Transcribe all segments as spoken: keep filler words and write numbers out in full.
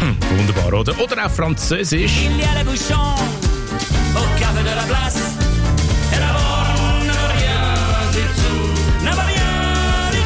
Hm, wunderbar, oder? Oder auch Französisch. Il y a les bouchons au café de la place. Et d'abord, ne va rien du tout, ne va rien du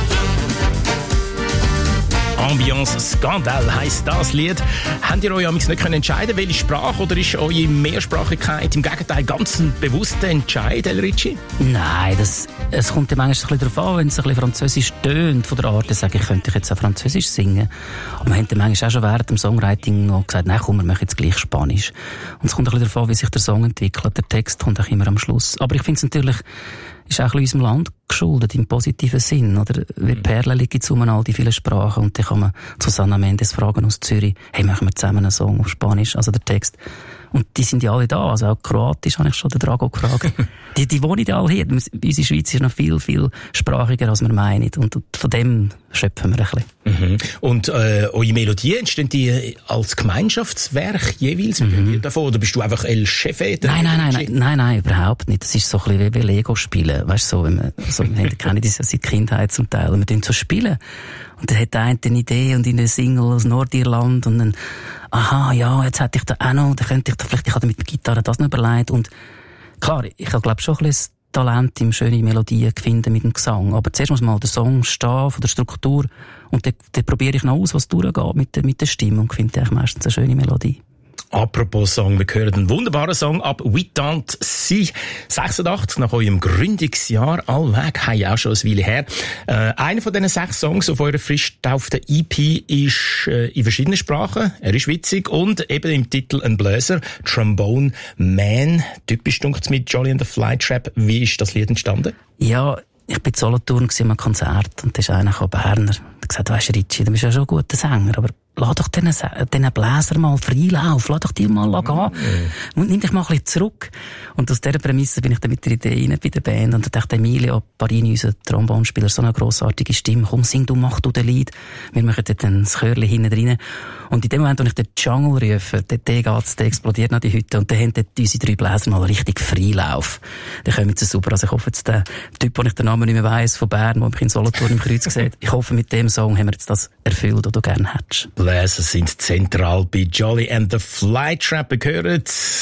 tout. Ambiance Skandal heisst das Lied. Habt ihr euch amigs nicht entscheiden können, welche Sprache, oder ist eure Mehrsprachigkeit im Gegenteil ganz ein bewusster Entscheid, El Ricci? Nein, das, es kommt ja manchmal ein bisschen darauf an, wenn es ein bisschen französisch tönt, von der Art, sage ich, könnte ich jetzt auch französisch singen. Aber man hat manchmal auch schon während dem Songwriting noch gesagt, nein, komm, wir machen jetzt gleich Spanisch. Und es kommt ein bisschen darauf an, wie sich der Song entwickelt. Der Text kommt auch immer am Schluss. Aber ich finde es natürlich, ist auch ein bisschen unserem Land geschuldet, im positiven Sinn, oder? Wie Perlen liegen zu all die vielen Sprachen, und dann kann man Susanna Mendes fragen aus Zürich, hey, machen wir zusammen einen Song auf Spanisch, also der Text. Und die sind ja alle da, also auch Kroatisch habe ich schon den Drago gefragt. die, die wohnen ja alle hier. Unsere Schweiz ist noch viel, viel sprachiger, als wir meinen. Und, und von dem schöpfen wir ein bisschen. Mhm. Und äh, eure Melodien, entstehen die als Gemeinschaftswerk jeweils? Mhm. Davon, oder bist du einfach El Chefe? Nein, nein, nein, nein, nein, nein, überhaupt nicht. Das ist so ein bisschen wie Lego spielen. Weißt du, so, wenn man, so, wir kennen das ja seit Kindheit zum Teil. Und wir tun so spielen. Und dann hat der eine eine Idee und in einer Single aus Nordirland und dann, aha, ja, jetzt hätte ich da auch noch, dann könnte ich da vielleicht, ich habe mit der Gitarre das noch überlegt. Und klar, ich habe, glaube ich, schon ein bisschen Talent im schöne Melodien finden mit dem Gesang. Aber zuerst muss mal der Song stehen, von der Struktur. Und dann, dann probiere ich noch aus, was durchgeht mit der, mit der Stimme und finde eigentlich meistens eine schöne Melodie. Apropos Song, wir hören einen wunderbaren Song ab «Huitante Si». sechsundachtzig, nach eurem Gründungsjahr, allweg, hey, auch schon eine Weile her. Äh, einer von diesen sechs Songs auf eurer frisch getauften E P ist äh, in verschiedenen Sprachen. Er ist witzig und eben im Titel ein Bläser, «Trombone Man». Typisch dunkel's mit Jolly and the Flytrap. Wie ist das Lied entstanden? Ja, ich bin in Solothurn an einem Konzert und da ist einer gekommen, Berner. Der hat gesagt, weisst du, Ricci, du bist ja schon ein guter Sänger, aber lass doch diesen, diesen Bläser mal Freilauf, lass doch die mal gehen. Mm. Und nimm dich mal ein bisschen zurück. Und aus dieser Prämisse bin ich dann mit der Idee rein bei der Band. Und da dachte Emilio Parini, unser Trombonspieler, so eine grossartige Stimme. Komm, sing du, mach du den Lied. Wir machen dann das Chörchen hinten drin. Und in dem Moment, als ich den Jungle rufe, dort geht's, der explodiert noch die Hütte. Und dann haben dort unsere drei Bläser mal richtig Freilauf. Dann kommen sie super. Also ich hoffe jetzt, der Typ, den ich den Namen nicht mehr weiss, von Bern, der mich in Solothurn im Kreuz sieht, ich hoffe, mit dem Song haben wir jetzt das erfüllt, was du gerne hättest. Bläser sind zentral bei Jolly and the Flytrap. Wir hören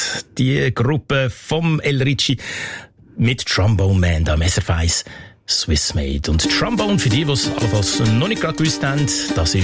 die Gruppe vom El Ricci mit Trombone Man, da am S R F eins Swiss Made. Und Trombone, für die, die es allenfalls noch nicht gerade gewusst haben, das ist